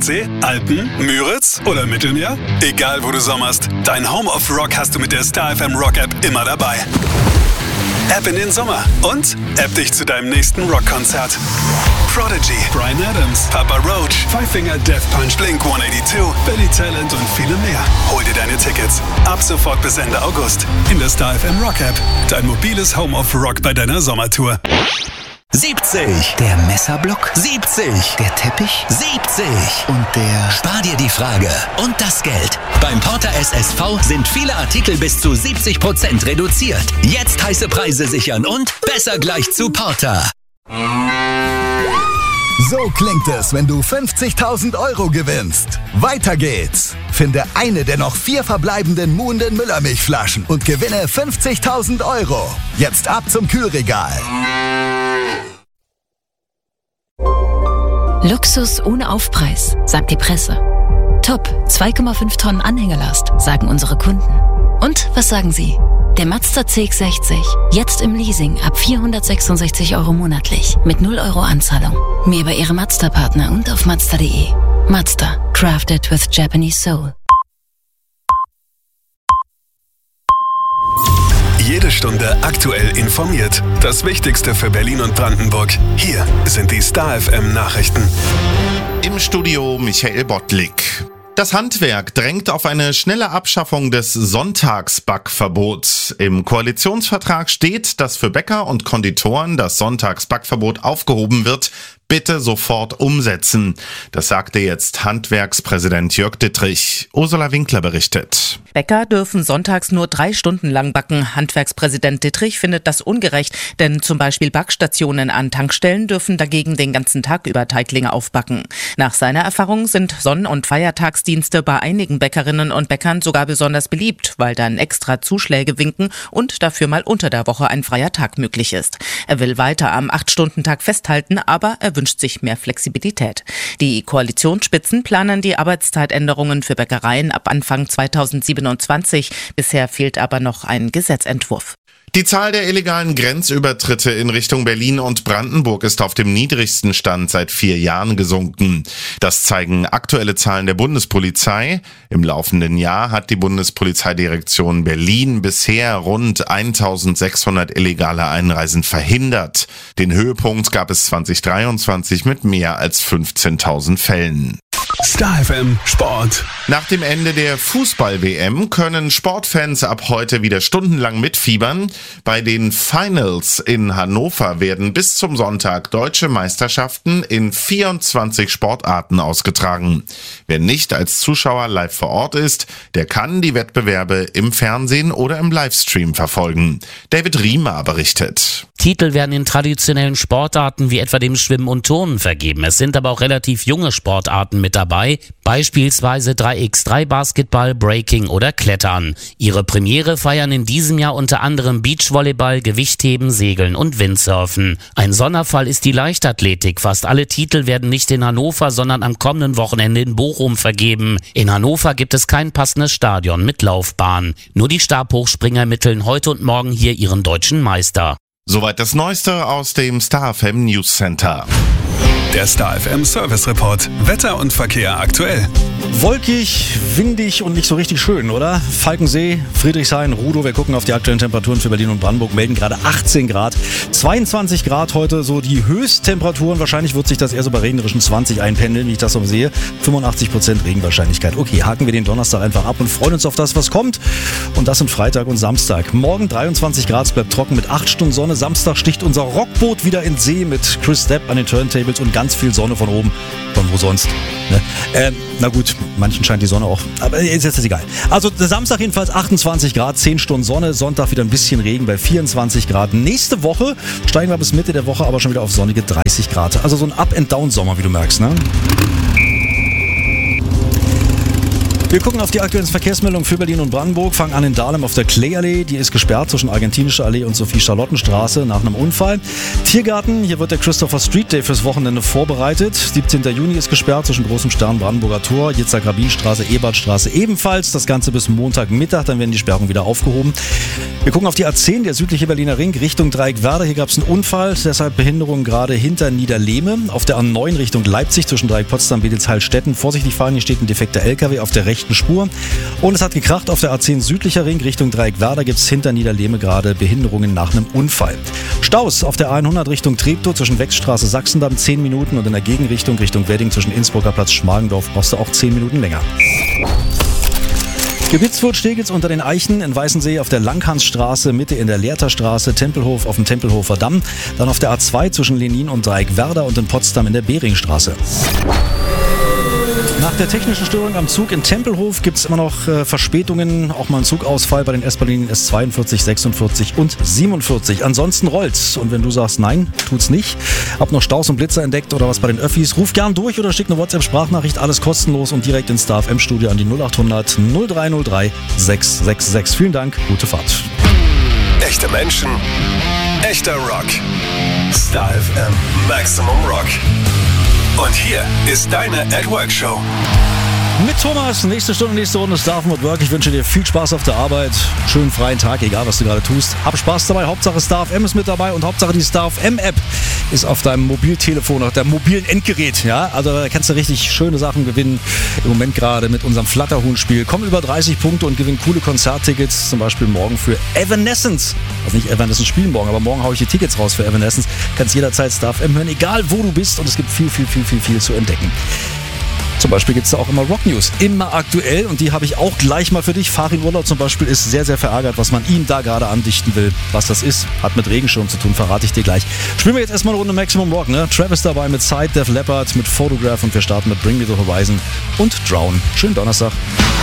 Nordsee, Alpen, Müritz oder Mittelmeer? Egal wo du sommerst, dein Home of Rock hast du mit der Star FM Rock App immer dabei. App in den Sommer und App dich zu deinem nächsten Rockkonzert. Prodigy, Bryan Adams, Papa Roach, Five Finger Death Punch, Blink-182, Billy Talent und viele mehr. Hol dir deine Tickets ab sofort bis Ende August in der Star FM Rock App. Dein mobiles Home of Rock bei deiner Sommertour. 70. Der Messerblock. 70. Der Teppich. 70. Und der... Spar dir die Frage und das Geld. Beim Porter SSV sind viele Artikel bis zu 70% reduziert. Jetzt heiße Preise sichern und besser gleich zu Porter. So klingt es, wenn du 50.000 Euro gewinnst. Weiter geht's. Finde eine der noch 4 verbleibenden Muhnden Müllermilchflaschen und gewinne 50.000 Euro. Jetzt ab zum Kühlregal. Luxus ohne Aufpreis, sagt die Presse. Top, 2,5 Tonnen Anhängelast, sagen unsere Kunden. Und was sagen Sie? Der Mazda CX-60, jetzt im Leasing ab 466 Euro monatlich, mit 0 Euro Anzahlung. Mehr bei Ihrem Mazda-Partner und auf Mazda.de. Mazda, crafted with Japanese soul. Jede Stunde aktuell informiert. Das Wichtigste für Berlin und Brandenburg. Hier sind die Star FM Nachrichten. Im Studio Michael Bottlik. Das Handwerk drängt auf eine schnelle Abschaffung des Sonntagsbackverbots. Im Koalitionsvertrag steht, dass für Bäcker und Konditoren das Sonntagsbackverbot aufgehoben wird. Bitte sofort umsetzen. Das sagte jetzt Handwerkspräsident Jörg Dittrich. Ursula Winkler berichtet. Bäcker dürfen sonntags nur 3 Stunden lang backen. Handwerkspräsident Dittrich findet das ungerecht, denn zum Beispiel Backstationen an Tankstellen dürfen dagegen den ganzen Tag über Teiglinge aufbacken. Nach seiner Erfahrung sind Sonn- und Feiertagsdienste bei einigen Bäckerinnen und Bäckern sogar besonders beliebt, weil dann extra Zuschläge winken und dafür mal unter der Woche ein freier Tag möglich ist. Er will weiter am 8-Stunden-Tag festhalten, aber er wünscht sich mehr Flexibilität. Die Koalitionsspitzen planen die Arbeitszeitänderungen für Bäckereien ab Anfang 2027. Bisher fehlt aber noch ein Gesetzentwurf. Die Zahl der illegalen Grenzübertritte in Richtung Berlin und Brandenburg ist auf dem niedrigsten Stand seit 4 Jahren gesunken. Das zeigen aktuelle Zahlen der Bundespolizei. Im laufenden Jahr hat die Bundespolizeidirektion Berlin bisher rund 1600 illegale Einreisen verhindert. Den Höhepunkt gab es 2023 mit mehr als 15.000 Fällen. Star FM Sport. Nach dem Ende der Fußball-WM können Sportfans ab heute wieder stundenlang mitfiebern. Bei den Finals in Hannover werden bis zum Sonntag deutsche Meisterschaften in 24 Sportarten ausgetragen. Wer nicht als Zuschauer live vor Ort ist, der kann die Wettbewerbe im Fernsehen oder im Livestream verfolgen. David Riemer berichtet. Titel werden in traditionellen Sportarten wie etwa dem Schwimmen und Turnen vergeben. Es sind aber auch relativ junge Sportarten mit dabei, beispielsweise 3x3 Basketball, Breaking oder Klettern. Ihre Premiere feiern in diesem Jahr unter anderem Beachvolleyball, Gewichtheben, Segeln und Windsurfen. Ein Sonderfall ist die Leichtathletik. Fast alle Titel werden nicht in Hannover, sondern am kommenden Wochenende in Bochum vergeben. In Hannover gibt es kein passendes Stadion mit Laufbahn. Nur die Stabhochspringer ermitteln heute und morgen hier ihren deutschen Meister. Soweit das Neueste aus dem Star FM News Center. Der Star FM Service Report. Wetter und Verkehr aktuell. Wolkig, windig und nicht so richtig schön, oder? Falkensee, Friedrichshain, Rudow, wir gucken auf die aktuellen Temperaturen für Berlin und Brandenburg, melden gerade 18 Grad. 22 Grad heute so die Höchsttemperaturen. Wahrscheinlich wird sich das eher so bei regnerischen 20 einpendeln, wie ich das so sehe. 85% Regenwahrscheinlichkeit. Okay, haken wir den Donnerstag einfach ab und freuen uns auf das, was kommt. Und das sind Freitag und Samstag. Morgen 23 Grad, es bleibt trocken mit 8 Stunden Sonne. Samstag sticht unser Rockboot wieder ins See mit Chris Stepp an den Turntables und ganz viel Sonne von oben. Von wo sonst? Ne? Na gut, manchen scheint die Sonne auch. Aber ist jetzt egal. Also Samstag jedenfalls 28 Grad, 10 Stunden Sonne. Sonntag wieder ein bisschen Regen bei 24 Grad. Nächste Woche steigen wir bis Mitte der Woche aber schon wieder auf sonnige 30 Grad. Also so ein Up-and-Down-Sommer, wie du merkst, ne? Wir gucken auf die aktuellen Verkehrsmeldungen für Berlin und Brandenburg, fangen an in Dahlem auf der Klee-Allee, die ist gesperrt zwischen Argentinische Allee und Sophie-Charlotten-Straße nach einem Unfall. Tiergarten, hier wird der Christopher Street Day fürs Wochenende vorbereitet. 17. Juni ist gesperrt zwischen Großem Stern, Brandenburger Tor, Jitzak-Rabin-Straße, Ebertstraße ebenfalls. Das Ganze bis Montagmittag, dann werden die Sperrungen wieder aufgehoben. Wir gucken auf die A10, der südliche Berliner Ring, Richtung Dreieckwerder. Hier gab es einen Unfall, deshalb Behinderungen gerade hinter Niederlehme. Auf der A9 Richtung Leipzig zwischen Dreieck Potsdam, Wedelsheil-Stetten. Vorsichtig fahren, hier steht ein defekter LKW auf der rechten Spur. Und es hat gekracht auf der A10 südlicher Ring Richtung Dreieckwerder. Gibt es hinter Niederlehme gerade Behinderungen nach einem Unfall. Staus auf der A100 Richtung Treptow zwischen Wechsstraße, Sachsendamm 10 Minuten und in der Gegenrichtung Richtung Wedding zwischen Innsbrucker Platz, Schmargendorf brauchst du auch 10 Minuten länger. Gewitzfurt-Steglitz unter den Eichen, in Weißensee auf der Langhansstraße, Mitte in der Lehrterstraße, Tempelhof auf dem Tempelhofer Damm, dann auf der A2 zwischen Lenin und Dreieckwerder und in Potsdam in der Beringstraße. Nach der technischen Störung am Zug in Tempelhof gibt es immer noch Verspätungen, auch mal einen Zugausfall bei den S-Bahn-Linien S42, 46 und 47. Ansonsten rollt's. Und wenn du sagst, nein, tut's nicht, hab noch Staus und Blitzer entdeckt oder was bei den Öffis, ruf gern durch oder schick eine WhatsApp-Sprachnachricht, alles kostenlos und direkt ins Star FM-Studio an die 0800 0303 666. Vielen Dank, gute Fahrt. Echte Menschen, echter Rock. Star FM Maximum Rock. Und hier ist deine At Work Show. Mit Thomas, nächste Stunde, nächste Runde Star FM at Work. Ich wünsche dir viel Spaß auf der Arbeit, schönen freien Tag, egal was du gerade tust. Hab Spaß dabei, Hauptsache Star FM ist mit dabei und Hauptsache die Star FM App ist auf deinem Mobiltelefon, auf deinem mobilen Endgerät. Ja, also da kannst du richtig schöne Sachen gewinnen. Im Moment gerade mit unserem Flatterhuhn-Spiel. Komm über 30 Punkte und gewinn coole Konzerttickets, zum Beispiel morgen für Evanescence. Also nicht Evanescence spielen morgen, aber morgen haue ich die Tickets raus für Evanescence. Kannst jederzeit Star FM hören, egal wo du bist und es gibt viel zu entdecken. Zum Beispiel gibt es da auch immer Rock News, immer aktuell und die habe ich auch gleich mal für dich. Farin Urlaub zum Beispiel ist sehr, sehr verärgert, was man ihm da gerade andichten will. Was das ist, hat mit Regenschirm zu tun, verrate ich dir gleich. Spielen wir jetzt erstmal eine Runde Maximum Rock, ne? Travis dabei mit Side, Def Leppard, mit Photograph und wir starten mit Bring Me The Horizon und Drown. Schönen Donnerstag.